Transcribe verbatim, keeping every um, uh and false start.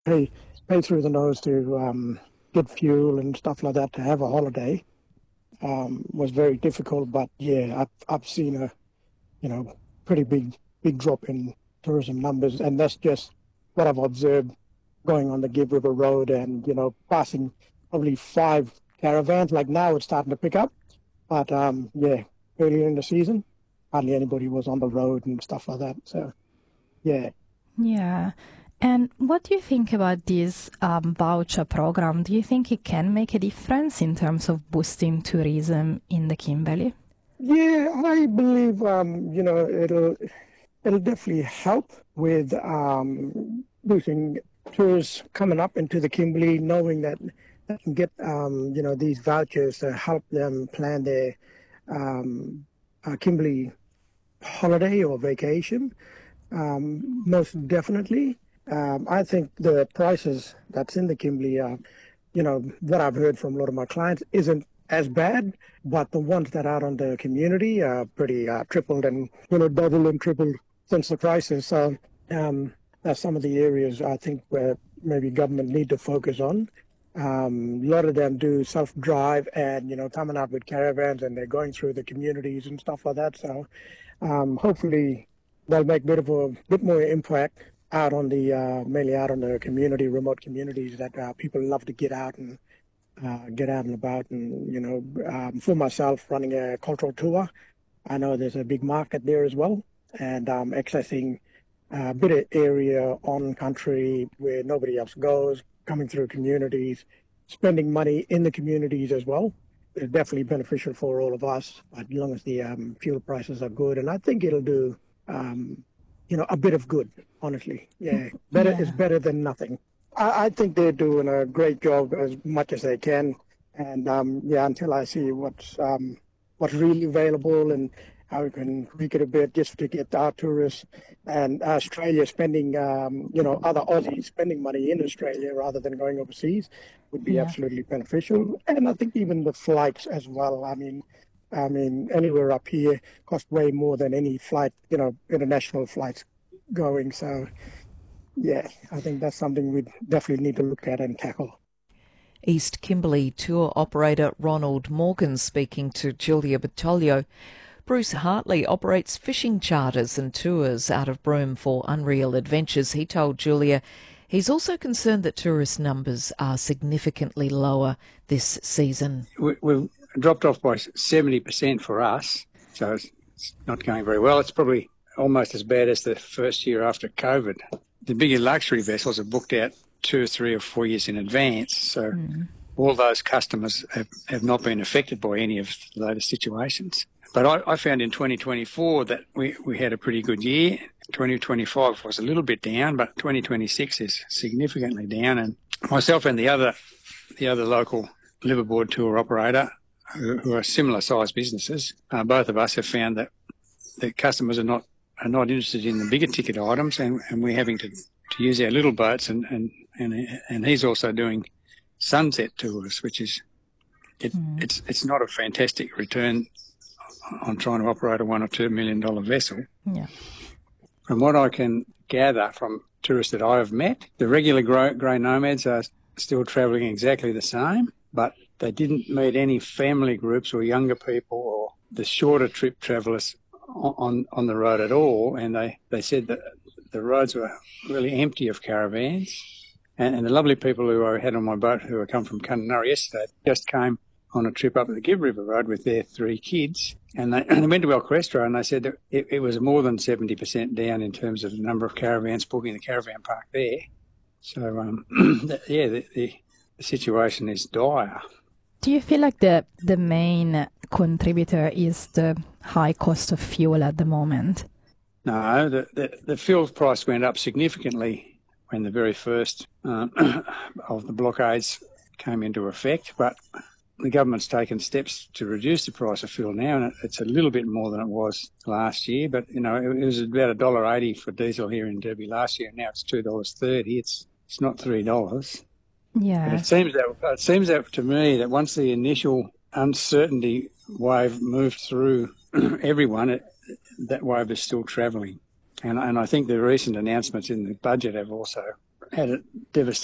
pay pay through the nose to um, get fuel and stuff like that to have a holiday um, was very difficult. But yeah, I've I've seen a you know pretty big big drop in tourism numbers, and that's just what I've observed going on the Gibb River Road, and you know passing probably five caravans. Like now, it's starting to pick up, but um, yeah, earlier in the season, hardly anybody was on the road and stuff like that. So yeah. Yeah. And what do you think about this um, voucher program? Do you think it can make a difference in terms of boosting tourism in the Kimberley? Yeah, I believe um, you know it'll it'll definitely help with um, boosting tourists coming up into the Kimberley, knowing that they can get um, you know these vouchers to help them plan their um, uh, Kimberley holiday or vacation. Um, most definitely, um, I think the prices that's in the Kimberley are, you know, what I've heard from a lot of my clients isn't as bad, but the ones that are on the community are pretty uh, tripled and, you know, doubled and tripled since the crisis. So um, that's some of the areas I think where maybe government need to focus on. Um, a lot of them do self-drive and, you know, coming out with caravans and they're going through the communities and stuff like that. So um, hopefully they'll make a bit of a bit more impact out on the, uh, mainly out on the community, remote communities that uh, people love to get out and uh, get out and about. And, you know, um, for myself, running a cultural tour, I know there's a big market there as well. And um, accessing a bit of area on country where nobody else goes, coming through communities, spending money in the communities as well is definitely beneficial for all of us, as long as the um, fuel prices are good. And I think it'll do, um, you know, a bit of good, honestly. Yeah, better is Yeah. better than nothing. I, I think they're doing a great job as much as they can. And um, yeah, until I see what's um, what's really available and how we can tweak it a bit just to get our tourists and Australia spending, um, you know, other Aussies spending money in Australia rather than going overseas would be Yeah. absolutely beneficial. And I think even the flights as well. I mean, I mean, anywhere up here cost way more than any flight, you know, international flights going. So, yeah, I think that's something we definitely need to look at and tackle. East Kimberley tour operator Ronald Morgan speaking to Julia Battaglio. Bruce Hartley operates fishing charters and tours out of Broome for Unreal Adventures. He told Julia he's also concerned that tourist numbers are significantly lower this season. We, we've dropped off by seventy percent for us, so it's, it's not going very well. It's probably almost as bad as the first year after COVID. The bigger luxury vessels are booked out two or three or four years in advance, so mm. all those customers have, have not been affected by any of the latest situations. But I, I found in twenty twenty-four that we, we had a pretty good year. twenty twenty-five was a little bit down, but twenty twenty-six is significantly down. And myself and the other the other local liveaboard tour operator, who, who are similar sized businesses, uh, both of us have found that the customers are not are not interested in the bigger ticket items, and, and we're having to, to use our little boats. And, and, and, and he's also doing sunset tours, which is it, mm. it's it's not a fantastic return on trying to operate a one or two million dollar vessel. Yeah. From what I can gather from tourists that I have met, the regular grey, grey nomads are still travelling exactly the same, but they didn't meet any family groups or younger people or the shorter trip travellers on, on on the road at all. And they, they said that the roads were really empty of caravans. And, and the lovely people who I had on my boat who had come from Kununurra yesterday just came on a trip up the Gibb River Road with their three kids. And they, and they went to Alcrestro, and they said that it, it was more than seventy percent down in terms of the number of caravans booking the caravan park there. So, um, yeah, the, the, the situation is dire. Do you feel like the, the main contributor is the high cost of fuel at the moment? No, the, the, the fuel price went up significantly when the very first um, of the blockades came into effect, but the government's taken steps to reduce the price of fuel now, and it's a little bit more than it was last year. But, you know, it was about one dollar eighty for diesel here in Derby last year, and now it's two dollars thirty. It's it's not three dollars. Yeah. But it seems that it seems that to me that once the initial uncertainty wave moved through everyone, it, that wave is still travelling. And, and I think the recent announcements in the budget have also had a devastating